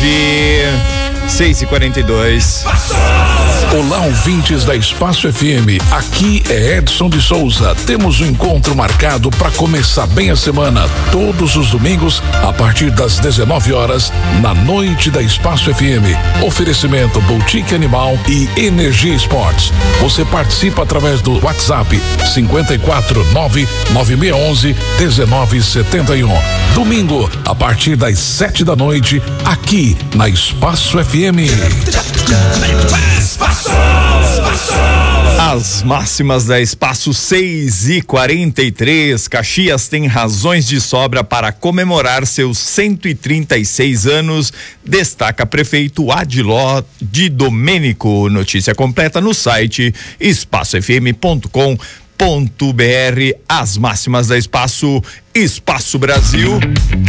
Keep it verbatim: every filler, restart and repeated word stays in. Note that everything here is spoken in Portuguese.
nove, seis e quarenta e dois. Olá, ouvintes da Espaço F M. Aqui é Edson de Souza. Temos um encontro marcado para começar bem a semana, todos os domingos, a partir das dezenove horas, na noite da Espaço F M. Oferecimento Boutique Animal e Energia Esportes. Você participa através do WhatsApp cinco quatro nove nove seis um um um nove sete um. Domingo, a partir das sete da noite, aqui na Espaço F M. As máximas da Espaço seis e quarenta e três. Caxias tem razões de sobra para comemorar seus cento e trinta e seis anos, destaca prefeito Adiló de Domênico. Notícia completa no site espaço f m ponto com ponto b r. As máximas da Espaço, Espaço Brasil.